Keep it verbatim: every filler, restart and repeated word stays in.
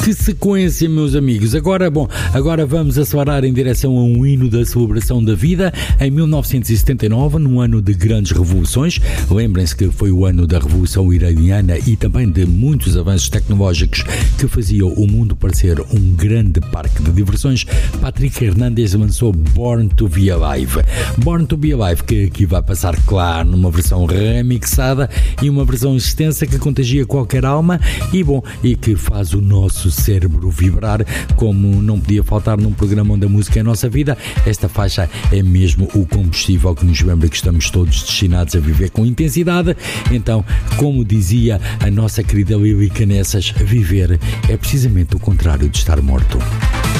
Que sequência, meus amigos. Agora, bom, agora vamos acelerar em direção a um hino da celebração da vida. Em mil novecentos e setenta e nove, num ano de grandes revoluções, lembrem-se que foi o ano da Revolução Iraniana e também de muitos avanços tecnológicos que faziam o mundo parecer um grande parque de diversões, Patrick Hernandez lançou Born to Be Alive. Born to Be Alive, que aqui vai passar, claro, numa versão remixada e uma versão extensa que contagia qualquer alma e, bom, e que faz o nosso cérebro vibrar, como não podia faltar num programa onde a música é a nossa vida. Esta faixa é mesmo o combustível que nos lembra que estamos todos destinados a viver com intensidade. Então, como dizia a nossa querida Lili Canessas, viver é precisamente o contrário de estar morto.